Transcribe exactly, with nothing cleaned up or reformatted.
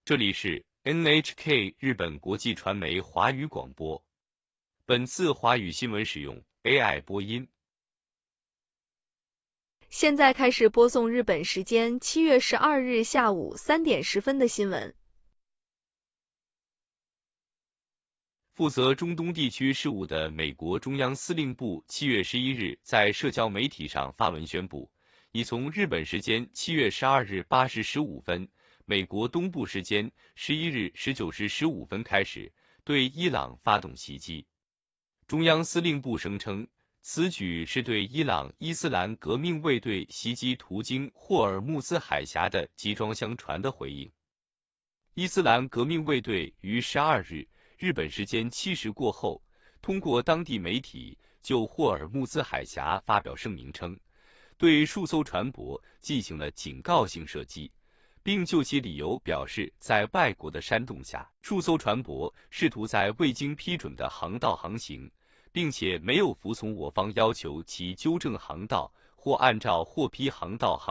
这里是 N H K 日本国际传媒华语广播。本次华语新闻使用 A I 播音。 现在开始播送日本时间七月十二日下午三点十分的新闻。 负责中东地区事务的美国中央司令部七月十一日在社交媒体上发文宣布，已从日本时间七月十二日八时十五分。美国东部时间十一日十九时十五分开始对伊朗发动袭击。中央司令部声称，此举是对伊朗伊斯兰革命卫队袭击途经霍尔木兹海峡的集装箱船的回应。伊斯兰革命卫队于十二日日本时间七时过后，通过当地媒体就霍尔木兹海峡发表声明称，对数艘船舶进行了警告性射击，并就其理由表示，在外国的煽动下，数艘船舶试图在未经批准的航道航行，并且没有服从我方要求其纠正航道或按照获批航道航